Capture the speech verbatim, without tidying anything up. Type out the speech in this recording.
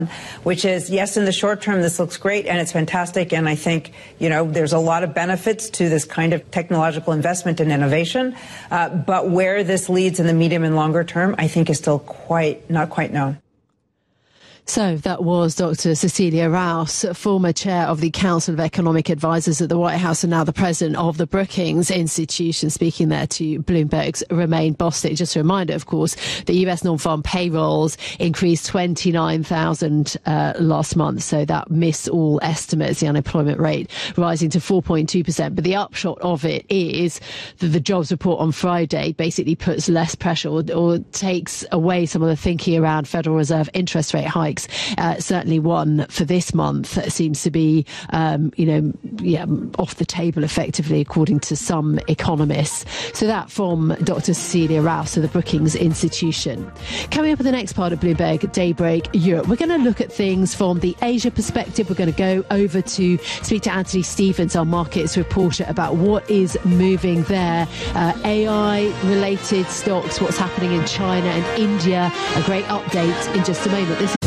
which is, yes, in the short term, this looks great and it's fantastic. And I think, you know, there's a lot of benefits to this kind of technological investment and innovation. Uh, but where this leads in the medium and longer term, I think is still quite not quite known. So that was Doctor Cecilia Rouse, former chair of the Council of Economic Advisers at the White House and now the president of the Brookings Institution, speaking there to Bloomberg's Romaine Bostick. Just a reminder, of course, the U S non-farm payrolls increased twenty-nine thousand uh, last month. So that missed all estimates, the unemployment rate rising to four point two percent. But the upshot of it is that the jobs report on Friday basically puts less pressure or, or takes away some of the thinking around Federal Reserve interest rate hikes. Uh, certainly one for this month seems to be, um, you know, yeah, off the table effectively, according to some economists. So that from Doctor Cecilia Rouse of the Brookings Institution. Coming up in the next part of Bloomberg Daybreak Europe, we're going to look at things from the Asia perspective. We're going to go over to speak to Anthony Stevens, our markets reporter, about what is moving there. Uh, A I-related stocks, what's happening in China and India. A great update in just a moment. This